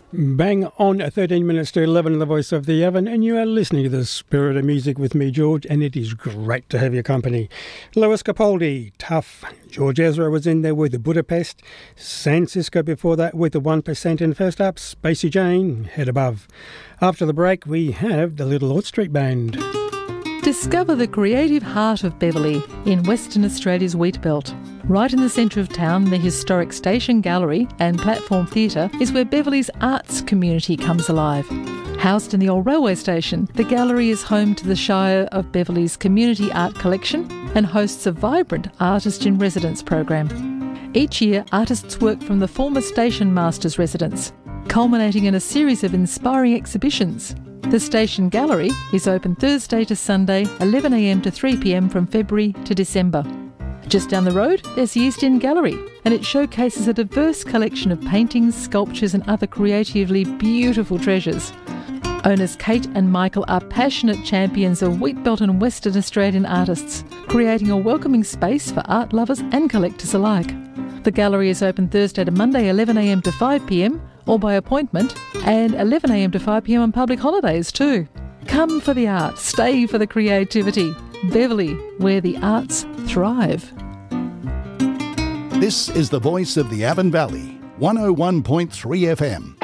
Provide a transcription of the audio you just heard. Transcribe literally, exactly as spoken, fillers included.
Bang on thirteen minutes to eleven, the voice of the Avon, and you are listening to the Spirit of Music with me, George, and it is great to have your company. Lewis Capaldi, Tough. George Ezra was in there with the Budapest. San Cisco before that with the one percent, and first up, Spacey Jane, Head Above. After the break, we have the Little Hort Street Band. Discover the creative heart of Beverley in Western Australia's wheat belt. Right in the centre of town, the historic Station Gallery and Platform Theatre is where Beverley's arts community comes alive. Housed in the old railway station, the gallery is home to the Shire of Beverley's community art collection and hosts a vibrant Artist-in-Residence program. Each year, artists work from the former station master's residence, culminating in a series of inspiring exhibitions. The Station Gallery is open Thursday to Sunday, eleven a m to three p m from February to December. Just down the road, there's the East End Gallery, and it showcases a diverse collection of paintings, sculptures and other creatively beautiful treasures. Owners Kate and Michael are passionate champions of Wheatbelt and Western Australian artists, creating a welcoming space for art lovers and collectors alike. The gallery is open Thursday to Monday, eleven a m to five p m, or by appointment, and eleven a m to five p m on public holidays too. Come for the art, stay for the creativity. Beverley, where the arts thrive. This is the voice of the Avon Valley, one oh one point three F M.